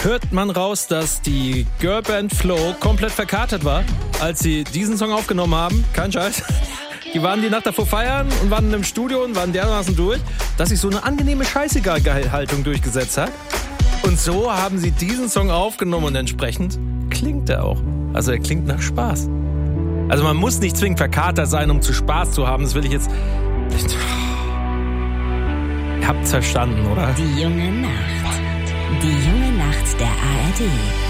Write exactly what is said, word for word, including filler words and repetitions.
hört man raus, dass die Girlband Flow komplett verkatert war, als sie diesen Song aufgenommen haben. Kein Scheiß. Die waren die Nacht davor feiern und waren im Studio und waren dermaßen durch, dass sich so eine angenehme Scheißegal-Haltung durchgesetzt hat. Und so haben sie diesen Song aufgenommen und entsprechend klingt er auch. Also er klingt nach Spaß. Also man muss nicht zwingend verkatert sein, um zu Spaß zu haben. Das will ich jetzt... Ihr habt's verstanden, oder? Die junge Nacht. Die junge Nacht der A R D.